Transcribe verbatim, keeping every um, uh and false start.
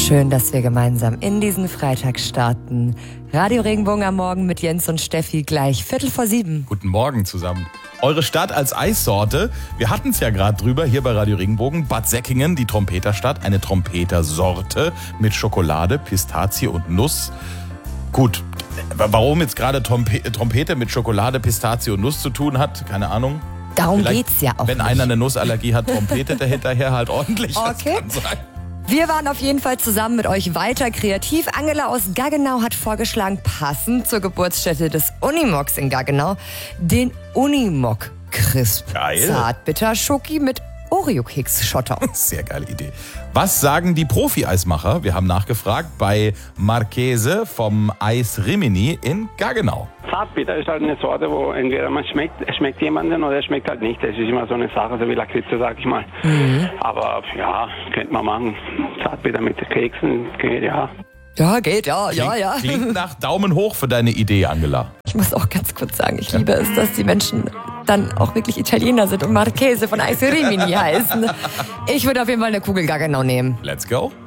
Schön, dass wir gemeinsam in diesen Freitag starten. Radio Regenbogen am Morgen mit Jens und Steffi gleich Viertel vor sieben. Guten Morgen zusammen. Eure Stadt als Eissorte. Wir hatten es ja gerade drüber hier bei Radio Regenbogen. Bad Säckingen, die Trompeterstadt. Eine Trompetersorte mit Schokolade, Pistazie und Nuss. Gut, warum jetzt gerade Trompe- Trompete mit Schokolade, Pistazie und Nuss zu tun hat, keine Ahnung. Darum Vielleicht, geht's ja auch wenn nicht. einer eine Nussallergie hat, trompetet er hinterher halt ordentlich. Okay. Das kann sein. Wir waren auf jeden Fall zusammen mit euch weiter kreativ. Angela aus Gaggenau hat vorgeschlagen, passend zur Geburtsstätte des Unimogs in Gaggenau, den Unimog Crisp. Geil. Zartbitter Schoki mit Oreo-Keks-Schotter. Sehr geile Idee. Was sagen die Profi-Eismacher? Wir haben nachgefragt bei Marchese vom Eis Rimini in Gaggenau. Zartbitter ist halt eine Sorte, wo entweder man schmeckt, es schmeckt jemanden oder es schmeckt halt nicht. Das ist immer so eine Sache, so wie Lakritze, sag ich mal. Mhm. Aber ja, könnte man machen. Zartbitter mit Keksen geht, ja. Ja, geht, ja, Klingt, ja, ja. Klingt nach Daumen hoch für deine Idee, Angela. Ich muss auch ganz kurz sagen, ich liebe es, dass die Menschen dann auch wirklich Italiener sind und Marchese von Eis Rimini heißen. Ich würde auf jeden Fall eine Kugel Gaggenau nehmen. Let's go.